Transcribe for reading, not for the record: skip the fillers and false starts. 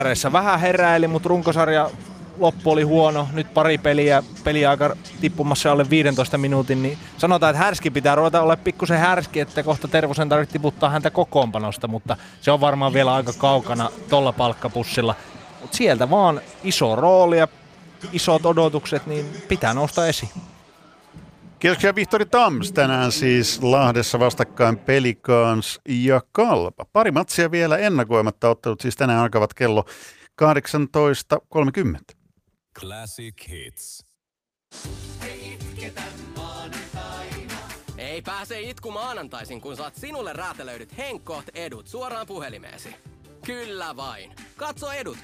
Vähän heräili, mutta runkosarja loppu oli huono. Nyt pari peliaika tippumassa alle 15 minuutin, niin sanotaan, että Härski pitää ruveta olla pikkusen härski, että kohta Tervosen tarvitsee tiputtaa häntä kokoonpanosta, mutta se on varmaan vielä aika kaukana tolla palkkapussilla. Mutta sieltä vaan iso rooli ja isot odotukset, niin pitää nousta esiin. Kiitoksia Vihtori Tams. Tänään siis Lahdessa vastakkain Pelicans ja Kalpa. Pari matsia vielä ennakoimatta, ottelut siis tänään alkavat kello 18.30. Classic Hits. Ei pääse itku maanantaisin, kun saat sinulle räätälöidyt Henkkoht edut suoraan puhelimeesi. Kyllä vain. Katso edut